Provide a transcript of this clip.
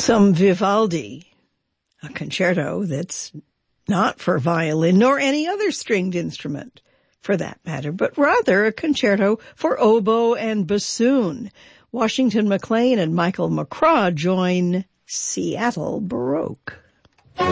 some Vivaldi, a concerto that's not for violin nor any other stringed instrument, for that matter, but rather a concerto for oboe and bassoon. Washington McLean and Michael McCraw join Seattle Baroque.